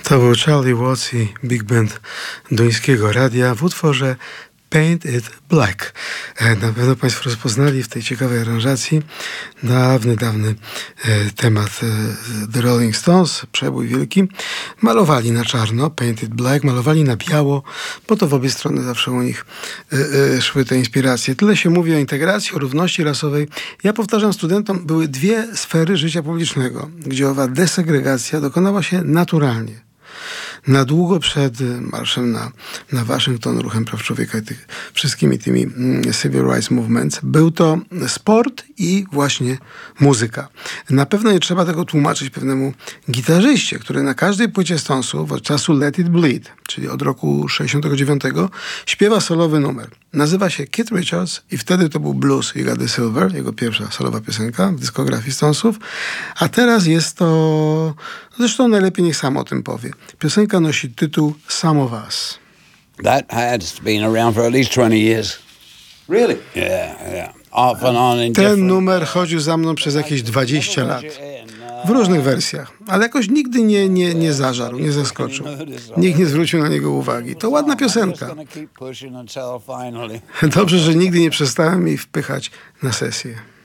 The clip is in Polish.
To był Charlie Watts i Big Band duńskiego radia w utworze Paint It Black. Na pewno Państwo rozpoznali w tej ciekawej aranżacji dawny temat The Rolling Stones, przebój wielki. Malowali na czarno, Paint It Black, malowali na biało, bo to w obie strony zawsze u nich szły te inspiracje. Tyle się mówi o integracji, o równości rasowej. Ja powtarzam studentom, były dwie sfery życia publicznego, gdzie owa desegregacja dokonała się naturalnie. Na długo przed marszem na Waszyngton, ruchem praw człowieka i wszystkimi tymi civil rights movements, był to sport i właśnie muzyka. Na pewno nie trzeba tego tłumaczyć pewnemu gitarzyście, który na każdej płycie Stonesów od czasu Let It Bleed, czyli od roku 69, śpiewa solowy numer. Nazywa się Keith Richards i wtedy to był Blues You Got the Silver, jego pierwsza solowa piosenka w dyskografii Stonesów, a teraz jest to, zresztą najlepiej niech sam o tym powie. Piosenka nosi tytuł Some of Us. That has been around for at least 20 years. Really? Yeah. Off and on in Ten numer chodził za mną przez jakieś 20 lat. W różnych wersjach, ale jakoś nigdy nie zażarł, nie zaskoczył. Nikt nie zwrócił na niego uwagi. To ładna piosenka. Dobrze, że nigdy nie przestałem jej wpychać na sesję.